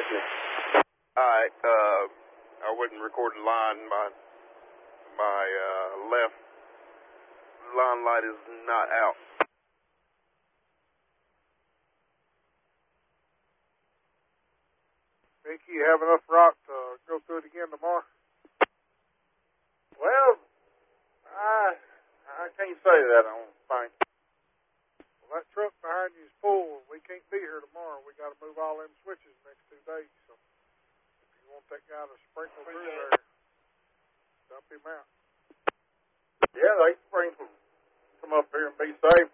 you. All right. I wasn't recording line. My left line light is not out. Think you have enough rock to go through it again tomorrow? Well, I can't say that, I don't think. Well, that truck behind you is full. We can't be here tomorrow. We got to move all them switches the next 2 days. So if you want that guy to sprinkle through there, dump him out. Yeah, they sprinkle. Come up here and be safe.